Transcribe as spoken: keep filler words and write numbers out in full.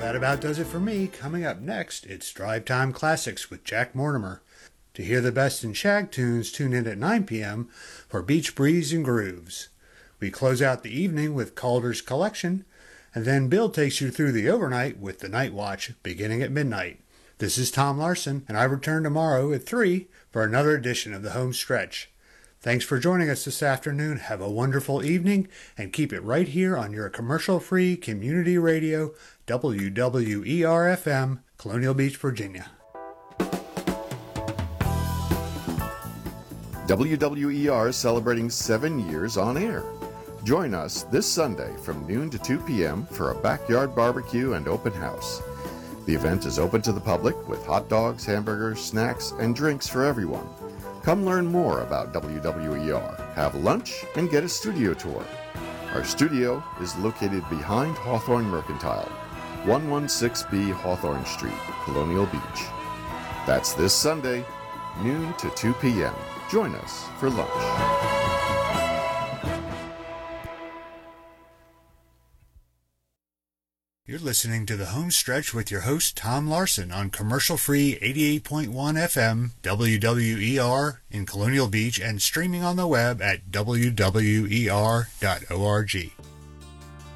that about does it for me. Coming up next, it's Drive Time Classics with Jack Mortimer. To hear the best in shag tunes, tune in at nine p.m. for Beach Breeze and Grooves. We close out the evening with Calder's Collection, and then Bill takes you through the overnight with the Night Watch beginning at midnight. This is Tom Larson, and I return tomorrow at three for another edition of the Home Stretch. Thanks for joining us this afternoon. Have a wonderful evening, and keep it right here on your commercial-free community radio, W W E R F M, Colonial Beach, Virginia. W W E R is celebrating seven years on air. Join us this Sunday from noon to two p.m. for a backyard barbecue and open house. The event is open to the public with hot dogs, hamburgers, snacks, and drinks for everyone. Come learn more about W W E R, have lunch, and get a studio tour. Our studio is located behind Hawthorne Mercantile, one sixteen B Hawthorne Street, Colonial Beach. That's this Sunday, noon to two p.m. Join us for lunch. You're listening to the Home Stretch with your host, Tom Larson, on commercial-free eighty-eight point one F M, W W E R in Colonial Beach, and streaming on the web at W W E R dot org.